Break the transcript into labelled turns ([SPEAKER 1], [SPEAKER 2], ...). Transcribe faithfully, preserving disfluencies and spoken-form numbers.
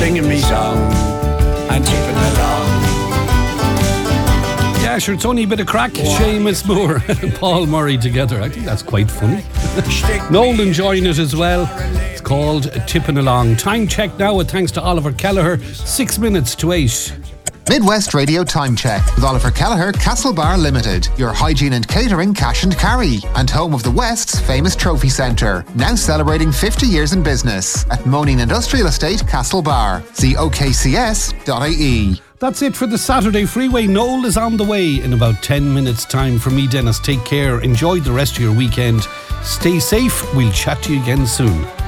[SPEAKER 1] singing me song and tipping along.
[SPEAKER 2] Yeah, sure, it's only a bit of crack. Seamus Moore and Paul Murray together. I think that's quite funny. Noel enjoying it as well. It's called Tipping Along. Time check now with thanks to Oliver Kelleher. Six minutes to eight.
[SPEAKER 3] Midwest Radio Time Check with Oliver Kelleher, Castlebar Limited, your hygiene and catering cash and carry, and home of the West's famous trophy centre, now celebrating fifty years in business at Moaning Industrial Estate, Castlebar. See O K C S dot I E.
[SPEAKER 2] That's it for the Saturday Freeway. Noel is on the way in about ten minutes time. For me, Dennis, take care. Enjoy the rest of your weekend. Stay safe. We'll chat to you again soon.